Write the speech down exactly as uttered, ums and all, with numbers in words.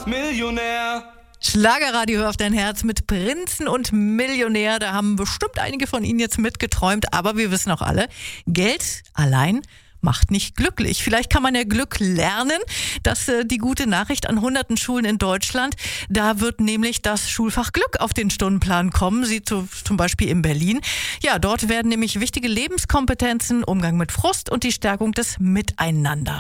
Millionär. Schlagerradio auf dein Herz mit Prinzen und Millionär. Da haben bestimmt einige von Ihnen jetzt mitgeträumt, aber wir wissen auch alle, Geld allein macht nicht glücklich. Vielleicht kann man ja Glück lernen. Das ist äh, die gute Nachricht an hunderten Schulen in Deutschland. Da wird nämlich das Schulfach Glück auf den Stundenplan kommen. Sie zu, zum Beispiel in Berlin. Ja, dort werden nämlich wichtige Lebenskompetenzen, Umgang mit Frust und die Stärkung des Miteinander